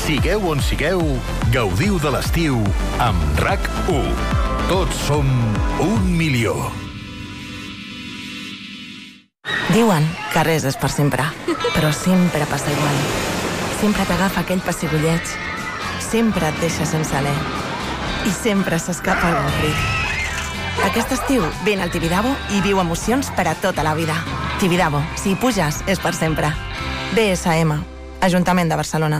Sigueu on sigueu, gaudiu de l'estiu amb RAC1. Tots som 1.000.000. Diuen que res és per sempre, però sempre passa igual. Sempre t'agafa aquell pessigolleig, sempre et deixa sense alè i sempre s'escapa algun crit. Aquest estiu vine al Tibidabo i viu emocions per a tota la vida. Tibidabo, si hi puges, és per sempre. BSM, Ajuntament de Barcelona.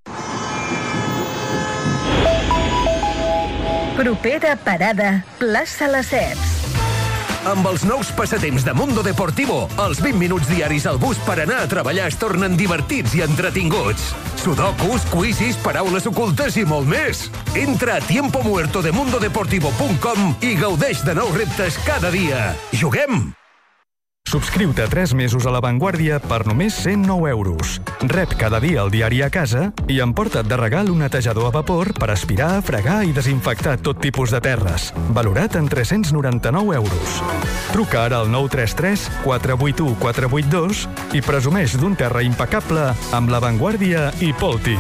Propera parada, plaça Lesseps. Amb els nous passatemps de Mundo Deportivo, els 20 minuts diaris al bus per anar a treballar es tornen divertits i entretinguts. Sudokus, quizzes, paraules ocultes i molt més. Entra a tiempomuertodemundodeportivo.com i gaudeix de nous reptes cada dia. Juguem! Subscriu-te 3 mesos a La Vanguardia per només 109 euros. Rep cada dia el diari a casa i emporta't de regal un netejador a vapor per aspirar, fregar i desinfectar tot tipus de terres. Valorat en 399 euros. Truca ara al 933 481 482 i presumeix d'un terra impecable amb La Vanguardia i Polti.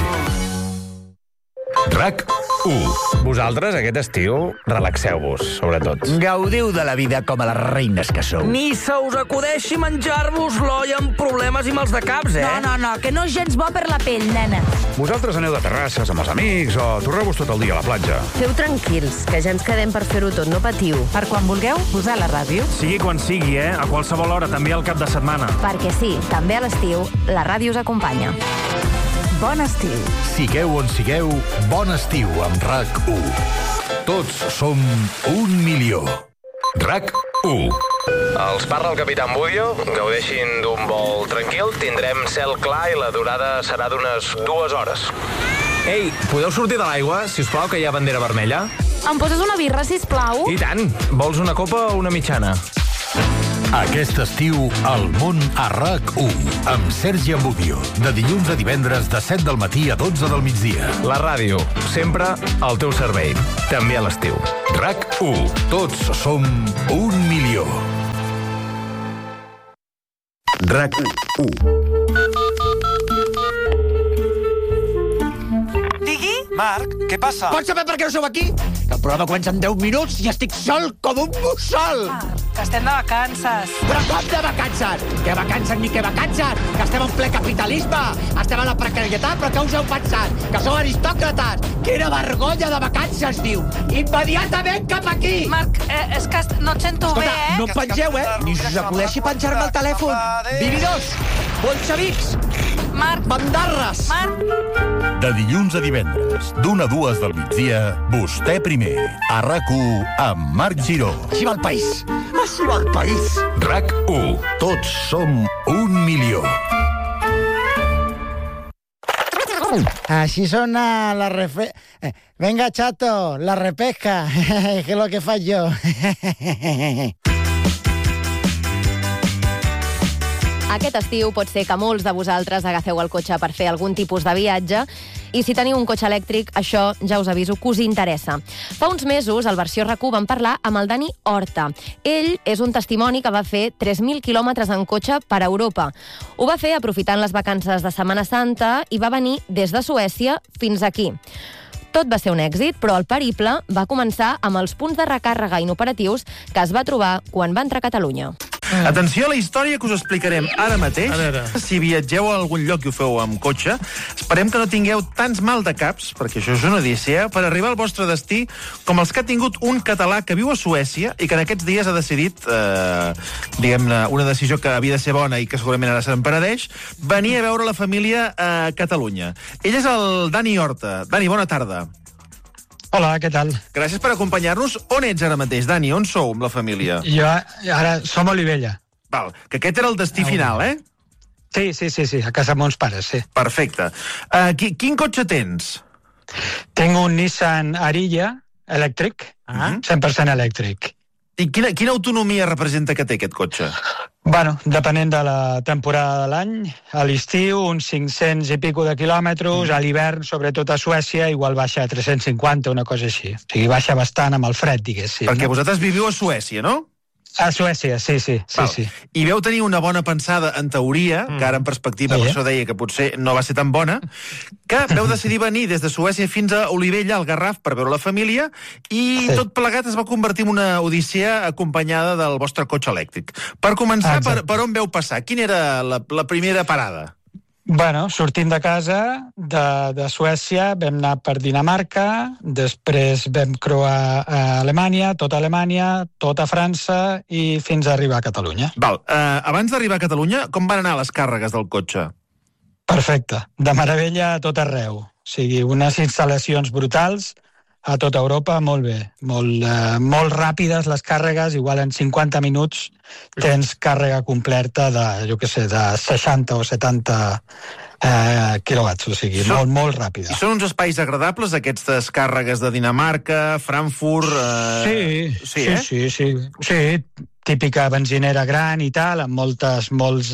RAC1. Vosaltres, aquest estiu, relaxeu-vos, sobretot. Gaudiu de la vida com a les reines que sou. Ni se us acudeixi menjar-vos l'olla amb problemes i mals de caps, eh? No, que no és gens bo per la pell, nena. Vosaltres aneu de terrasses amb els amics o torreu-vos tot el dia a la platja. Feu tranquils, que ja ens quedem per fer-ho tot, no patiu. Per quan vulgueu, posar la ràdio. Sigui quan sigui, a qualsevol hora, també al cap de setmana. Perquè sí, també a l'estiu, la ràdio us acompanya. Bon estiu. Sigueu on sigueu, bon estiu amb RAC1. Tots som 1.000.000. RAC1. Els parla el capitán Budio. Gaudeixin d'un vol tranquil. Tindrem cel clar i la durada serà d'unes 2 hores. Ei, podeu sortir de l'aigua, si us plau, que hi ha bandera vermella? Em poses una birra, sisplau? I tant. Vols una copa o una mitjana? Aquest estiu, al món a RAC1, amb Sergi Ambudio, de dilluns a divendres de 7 del matí a 12 del migdia. La ràdio, sempre al teu servei, també a l'estiu. RAC1, tots som 1.000.000. RAC1. Digui? Marc, què passa? Pots saber per què no sou aquí? Que el programa comença en 10 minuts i estic sol com un mussol. Que estem de vacances. Però com de vacances? Que vacances ni que vacances? Que estem en ple capitalisme. Estem a la precarietat, però què us heu pensat? Que sou aristòcrates. Quina vergonya de vacances, diu. Immediatament cap aquí. Marc, és que no et sento bé, eh? No em pengeu, Ni us acudeixi penjar-me el telèfon. Vividors, bolxevics, Marc, bandarres. Marc. De dilluns a divendres, d'1 a 2 del migdia, vostè primer, a RAC1 amb Marc Giró. Així va el país. Així va el país. RAC1. Tots som 1.000.000. Así sona la Venga, chato, la repesca. Que es lo que faig jo. Aquest estiu pot ser que molts de vosaltres agafeu el cotxe per fer algun tipus de viatge i si teniu un cotxe elèctric, això ja us aviso que us interessa. Fa uns mesos, al Versió RAC1 vam parlar amb el Dani Horta. Ell és un testimoni que va fer 3.000 quilòmetres en cotxe per Europa. Ho va fer aprofitant les vacances de Setmana Santa i va venir des de Suècia fins aquí. Tot va ser un èxit, però el periple va començar amb els punts de recàrrega inoperatius que es va trobar quan va entrar a Catalunya. Atenció a la història que us explicarem ara mateix. Si viatgeu a algun lloc i ho feu amb cotxe, esperem que no tingueu tants mal de caps, perquè això és una odissea, per arribar al vostre destí com els que ha tingut un català que viu a Suècia i que en aquests dies ha decidit, diguem-ne, una decisió que havia de ser bona i que segurament ara se'n penedeix, venir a veure la família a Catalunya. Ell és el Dani Horta. Dani, bona tarda. Hola, què tal? Gràcies per acompanyar-nos. On ets ara mateix, Dani? On sou amb la família? Jo ara som a Olivella. Val, que aquest era el destí final, eh? Sí, a casa amb mons pares, sí. Perfecte. Quin cotxe tens? Tinc un Nissan Ariya elèctric, 100% elèctric. I quina autonomia representa que té aquest cotxe? Bueno, depenent de la temporada de l'any, a l'estiu uns 500 i pico de quilòmetres, a l'hivern, sobretot a Suècia, igual baixa a 350, una cosa així. O sigui, baixa bastant amb el fred, diguéssim. Perquè vosaltres viviu a Suècia, no? A Suècia, sí. I veu tenir una bona pensada, en teoria, que ara en perspectiva, per això deia que potser no va ser tan bona, que veu decidir venir des de Suècia fins a Olivella, al Garraf, per veure la família, i tot plegat es va convertir en una odissea acompanyada del vostre cotxe elèctric. Per començar, per on veu passar? Quina era la primera parada? Bueno, sortint de casa, de Suècia, vam anar per Dinamarca, després vam creuar a Alemanya, tota França i fins a arribar a Catalunya. Val. Abans d'arribar a Catalunya, com van anar les càrregues del cotxe? Perfecte. De meravella a tot arreu. O sigui, unes instal·lacions brutals a tota Europa, molt bé. Molt ràpides les càrregues, igual en 50 minuts tens càrrega completa de, de 60 o 70 quilowatts, o sigui, molt ràpida. I són uns espais agradables, aquestes càrregues de Dinamarca, Frankfurt... Sí, típica benzinera gran i tal, amb molts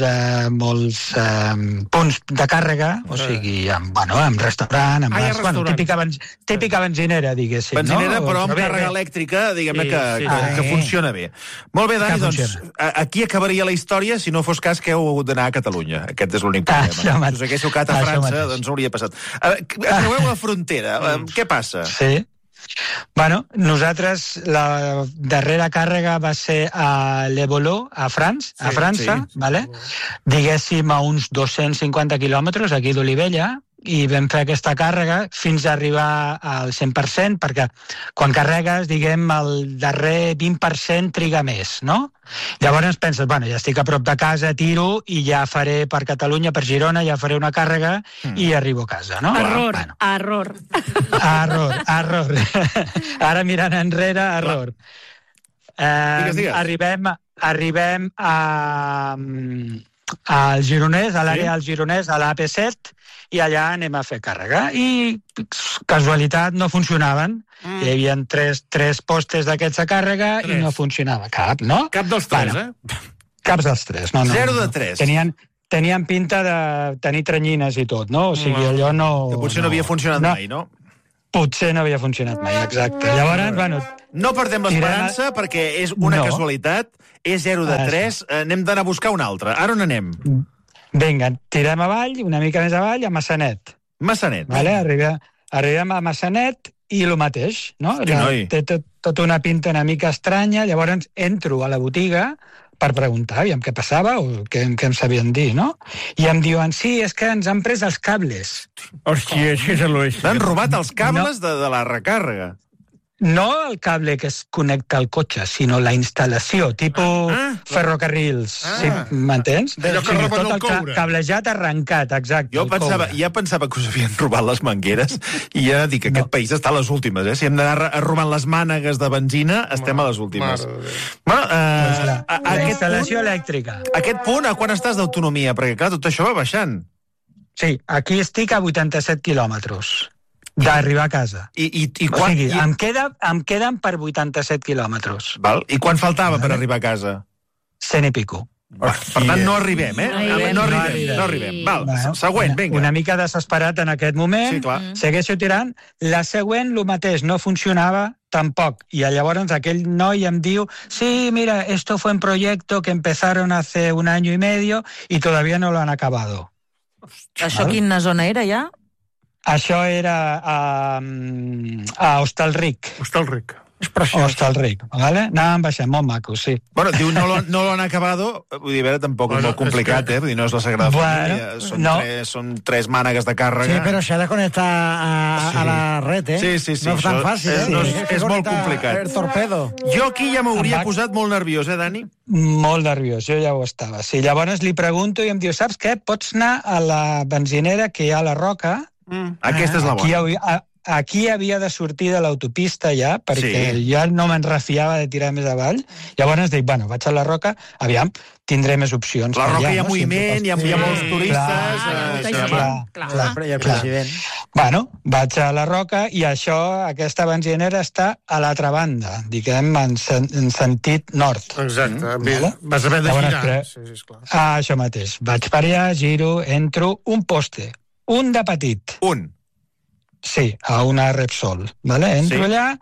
punts de càrrega, o sigui, amb restaurant, típica benzinera, diguéssim. Benzinera, però amb càrrega elèctrica, diguem-ne, que funciona bé. Molt bé, Dani, doncs, aquí acabaria la història si no fos cas que heu hagut d'anar a Catalunya. Aquest és l'únic problema. Si us haguéssiu quedat a França, doncs hauria passat. Creueu la frontera, què passa? Sí. Bueno, nosaltres, la darrera càrrega va ser a Le Boulot, a França, vale? Diguéssim a uns 250 quilòmetres aquí d'Olivella, i vam fer aquesta càrrega fins a arribar al 100%, perquè quan carregues, diguem, el darrer 20% triga més, no? Llavors penses, bueno, ja estic a prop de casa, tiro, i ja faré per Catalunya, per Girona, ja faré una càrrega i arribo a casa, no? Error. Ara mirant enrere, error. Arribem al Gironès, a l'àrea del Gironès, a l'AP7, i allà anem a fer càrrega. I, casualitat, no funcionaven. Hi havia tres postes d'aquests de càrrega i no funcionava cap, no? Cap dels tres, Cap dels tres, no. 0 de 3. Tenien pinta de tenir tranyines i tot, no? O sigui, allò no... Que potser no havia funcionat mai, no? Potser no havia funcionat mai, exacte. Llavors, bueno... No perdem l'esperança, perquè és una casualitat, és 0 de 3, n'hem d'anar a buscar un altre. Ara on anem? Vinga, tirem avall, una mica més avall, a Massanet. Massanet. Vale? Arribem a Massanet i el mateix, no? Té tota una pinta una mica estranya, llavors entro a la botiga per preguntar, aviam què passava o què em sabien dir, no? I em diuen, sí, és que ens han pres els cables. Hòstia, és que és l'oest. T'han robat els cables de la recàrrega. No el cable que es connecta al cotxe, sinó la instal·lació, tipus ferrocarrils. M'entens? Tot el cablejat arrencat, exacte. Jo pensava que us havien robat les mangueres i ja dic que aquest país està a les últimes. Si hem d'anar robant les mànegues de benzina, estem a les últimes. La instal·lació elèctrica. Aquest punt, a quan estàs d'autonomia? Perquè, clar, tot això va baixant. Sí, aquí estic a 87 quilòmetres. D'arribar a casa. O sigui, em queden per 87 quilòmetres. I quan faltava per arribar a casa? 100 i pico. Per tant, no arribem, No arribem. Val, següent, vinga. Una mica desesperat en aquest moment. Sí, clar. Segueixo tirant. La següent, el mateix, no funcionava tampoc. I llavors aquell noi em diu, sí, mira, esto fue un proyecto que empezaron hace 1 año y medio y todavía no lo han acabado. Això quina zona era, ja? Això era a Hostalric. Hostalric, ¿vale? Anàvem baixant, molt maco, sí. Bueno, diu, no lo han acabado, vull dir, tampoc és molt complicat, Vull dir, no és la Sagrada Família, són 3 mànegues de càrrega. Sí, però s'ha de connectar a la red, Sí. No és tan fàcil, és molt complicat. El torpedo. Jo aquí ja m'hauria posat molt nerviós, Dani? Molt nerviós, jo ja ho estava. Sí, llavors li pregunto i em diu, saps què? Pots anar a la benzinera que hi ha a la Roca. Aquesta és la bona. Aquí havia de sortir de l'autopista ja, perquè ja no me'n refiava de tirar més avall. Llavors dic, bueno, vaig a la Roca, aviam, tindré més opcions. La Roca hi ha moviment, hi ha molts turistes... I el president. Bueno, vaig a la Roca i aquesta benzinera està a l'altra banda, diguem, en sentit nord. Exacte, vas haver de girar. Això mateix. Vaig per allà, giro, entro, un poste. Un de petit. Un? Sí, a una Repsol. Entro allà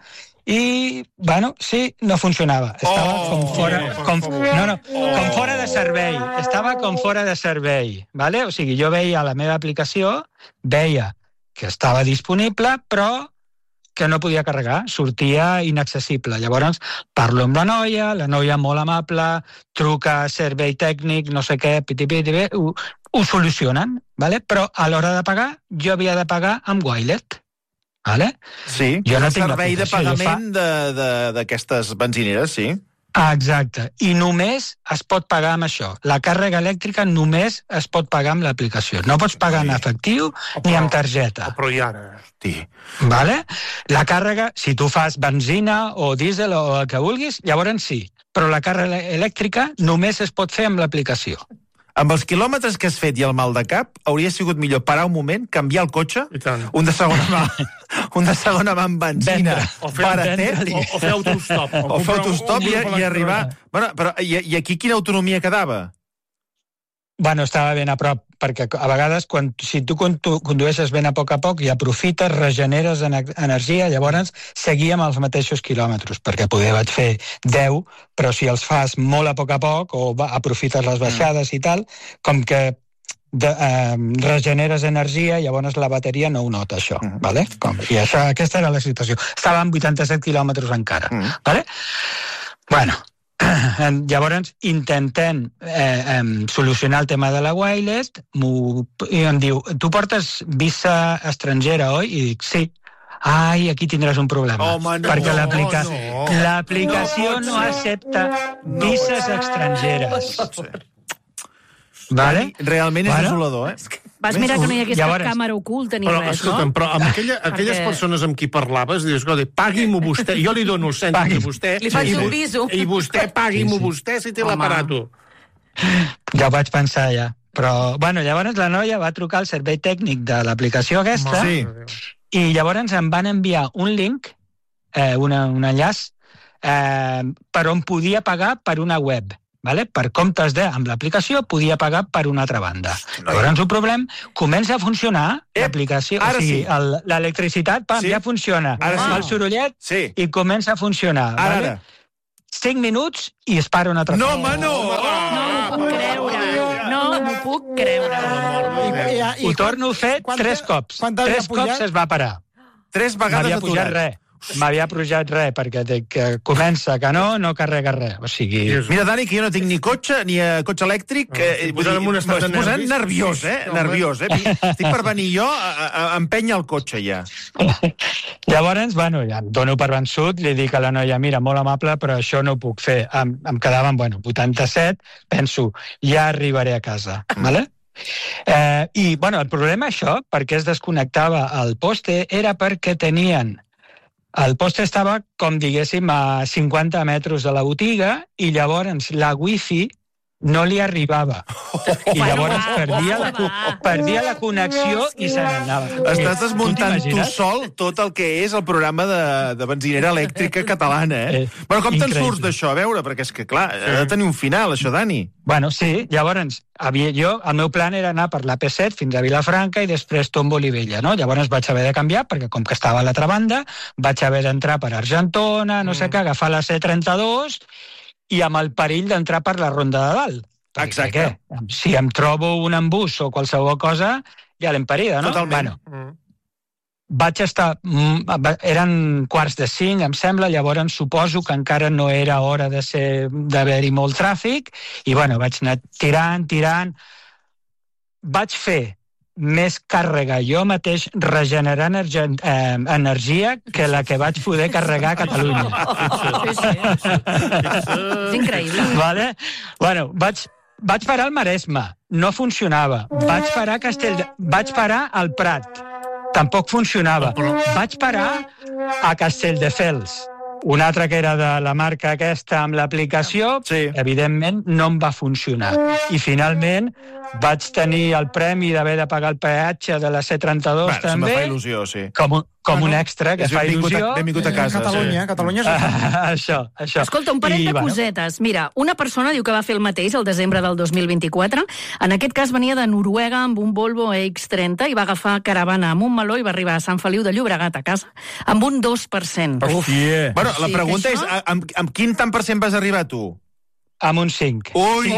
i, bueno, sí, no funcionava. Estava com fora de servei. Estava com fora de servei, ¿vale? O sigui, jo veia la meva aplicació, veia que estava disponible, però que no podia carregar, sortia inaccessible. Llavors, parlo amb la noia molt amable, truca a servei tècnic, no sé què, piti-piti, ho solucionen, ¿vale? Però a l'hora de pagar, jo havia de pagar amb Wilet. ¿Vale? Sí, jo no tinc servei de pagament d'aquestes benzineres, sí. Exacte, i només es pot pagar amb això. La càrrega elèctrica només es pot pagar amb l'aplicació. No pots pagar en efectiu ni amb targeta. Però i ara? Vale? La càrrega, si tu fas benzina o dièsel o el que vulguis, llavors sí. Però la càrrega elèctrica només es pot fer amb l'aplicació. Amb els quilòmetres que has fet i el mal de cap, hauria sigut millor parar un moment, canviar el cotxe, un de segona mà amb benzina, baratet, o fer autostop. O fer autostop i arribar... Bueno, però i aquí quina autonomia quedava? Bueno, estava ben a prop, perquè a vegades, si tu condueixes ben a poc i aprofites, regeneres energia, llavors seguíem els mateixos quilòmetres, perquè poder vaig fer 10, però si els fas molt a poc o aprofites les baixades i tal, com que regeneres energia, llavors la bateria no ho nota, això, ¿vale? I aquesta era la situació. Estava amb 87 quilòmetres encara, ¿vale? Bueno, llavors intentem solucionar el tema de la wireless i em diu, tu portes visa estrangera, oi? I dic, sí. Ai, aquí tindràs un problema. Perquè l'aplicació no accepta vises estrangeres. Vale? Realment és desolador, Vas mirar que no hi hagués cap càmera oculta ni res, no? Però amb aquelles persones amb qui parlaves, dius, pagui-m'ho vostè, jo li dono el cèntim a vostè, li faig un viso, i vostè pagui-m'ho vostè si té l'aparato. Ja ho vaig pensar, ja. Però, bueno, llavors la noia va trucar al servei tècnic de l'aplicació aquesta i llavors em van enviar un link, un enllaç, per on podia pagar per una web. Per comptes amb l'aplicació podia pagar per una altra banda. Llavors el problema comença a funcionar l'aplicació, o sigui, l'electricitat ja funciona, el sorollet i comença a funcionar. 5 minuts i es para una altra cosa. No, home, no! No m'ho puc creure. Ho torno a fer 3 cops. 3 cops es va parar. 3 vegades aturat. M'havia pujat res, perquè comença que no carrega res. O sigui... Mira, Dani, que jo no tinc ni cotxe, ni cotxe elèctric. M'estàs posant nerviós, nerviós. Estic per venir jo a empènyer el cotxe, ja. Llavors, bueno, ja em dono per vençut, li dic a la noia, mira, molt amable, però això no ho puc fer. Em quedaven, 87, penso, ja arribaré a casa, vale? I, bueno, el problema això, perquè es desconnectava el poste, era perquè tenien... El poste estava, com diguéssim, a 50 metres de la botiga i llavors la wifi no li arribava. I llavors perdia la connexió i se n'anava. Estàs desmuntant tu sol tot el que és el programa de benzinera elèctrica catalana, Bueno, com te'n surts d'això? A veure, perquè és que, clar, ha de tenir un final, això, Dani. Bueno, sí, llavors, el meu plan era anar per la P7 fins a Vilafranca i després Tombo Olivella, no? Llavors vaig haver de canviar, perquè com que estava a l'altra banda, vaig haver d'entrar per Argentona, no sé què, agafar la C32 i amb el perill d'entrar per la Ronda de Dalt. Exacte. Si em trobo un embús o qualsevol cosa, ja l'hem parida, no? Totalment. Vaig estar... Eren 4:45, em sembla, llavors suposo que encara no era hora d'haver-hi molt tràfic, i, bueno, vaig anar tirant. Vaig fer més càrrega jo mateix regenerant energia que la que vaig poder carregar a Catalunya. És increïble. Vale? Bueno, vaig parar al Maresme, no funcionava. Vaig parar al Prat, tampoc funcionava. Vaig parar a Castelldefels, un altre que era de la marca aquesta amb l'aplicació, evidentment no em va funcionar. I finalment vaig tenir el premi d'haver de pagar el peatge de la C32 també. Em fa il·lusió, sí. Com com un extra que fa il·lusió. Benvingut a casa. Catalunya és... Això. Escolta, un parell de cosetes. Mira, una persona diu que va fer el mateix el desembre del 2024. En aquest cas venia de Noruega amb un Volvo EX30 i va agafar caravana amb un meló i va arribar a Sant Feliu de Llobregat a casa amb un 2%. Hòstia. Bueno, la pregunta és, amb quin tant per cent vas arribar tu? Amb un 5. Ui!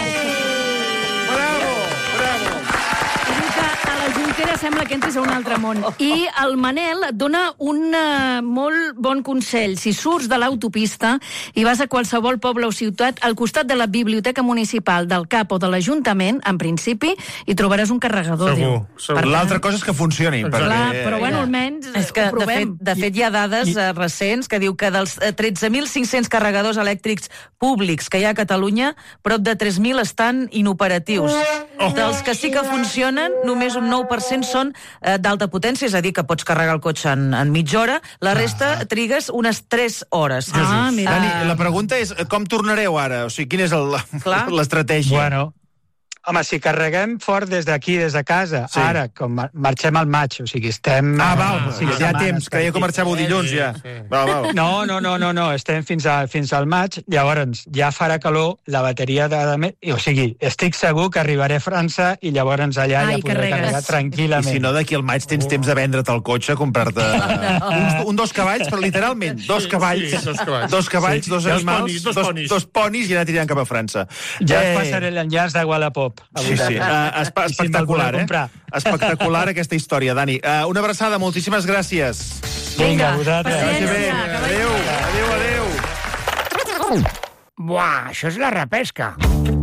Sembla que entris a un altre món. I el Manel et dona un molt bon consell. Si surts de l'autopista i vas a qualsevol poble o ciutat, al costat de la biblioteca municipal, del CAP o de l'Ajuntament, en principi, hi trobaràs un carregador. Segur. L'altra cosa és que funcioni. Clar, però bueno, almenys és que, ho provem. de fet, hi ha dades recents que diu que dels 13.500 carregadors elèctrics públics que hi ha a Catalunya, prop de 3.000 estan inoperatius. Dels que sí que funcionen, només un 9% són d'alta potència, és a dir, que pots carregar el cotxe en mitja hora, la resta trigues unes 3 hores. Dani, la pregunta és, com tornareu ara? O sigui, quina és l'estratègia? Bueno, home, si carreguem fort des d'aquí, des de casa, ara, com marxem al maig, o sigui, estem... val, ja temps, creia que marxàveu dilluns, ja. Val. No, estem fins al maig, llavors ja farà calor, la bateria o sigui, estic segur que arribaré a França i llavors allà ja podré carregar tranquil·lament. I si no, d'aquí al maig tens temps de vendre't el cotxe, comprar-te un 2 cavalls, però literalment, 2 cavalls, 2 cavalls, 2 animals, 2 ponis i anar tirant cap a França. Ja et passaré l'enllaç de Wallapop. Sí. Espectacular, Espectacular aquesta història, Dani. Una abraçada, moltíssimes gràcies. Vinga, vosaltres. Adéu. Buah, això és la repesca.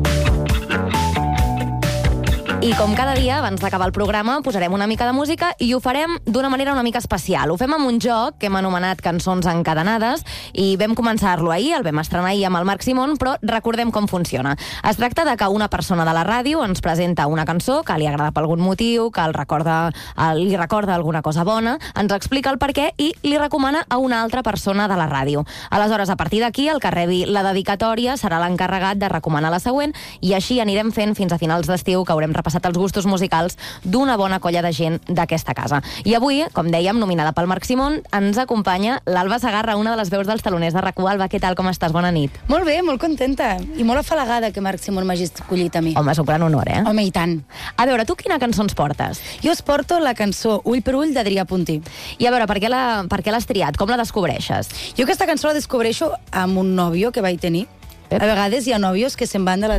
I com cada dia, abans d'acabar el programa, posarem una mica de música i ho farem d'una manera una mica especial. Ho fem amb un joc que hem anomenat Cançons encadenades i vam començar-lo ahir, el vam estrenar ahir amb el Marc Simón, però recordem com funciona. Es tracta de que una persona de la ràdio ens presenta una cançó que li agrada per algun motiu, que li recorda alguna cosa bona, ens explica el perquè i li recomana a una altra persona de la ràdio. Aleshores, a partir d'aquí, el que rebi la dedicatòria serà l'encarregat de recomanar la següent i així anirem fent fins a finals d'estiu, que haurem repassat els gustos musicals d'una bona colla de gent d'aquesta casa. I avui, com dèiem, nominada pel Marc Simón, ens acompanya l'Alba Segarra, una de les veus dels taloners de RAC1. Alba, què tal, com estàs? Bona nit. Molt bé, molt contenta. I molt afalagada que Marc Simón m'hagi escollit a mi. Home, és un gran honor, eh? Home, i tant. A veure, tu quina cançó ens portes? Jo us porto la cançó Ull per ull d'Adrià Puntí. I a veure, per què l'has triat? Com la descobreixes? Jo aquesta cançó la descobreixo amb un nòvio que vaig tenir. A vegades hi ha nòvios que se'n van de la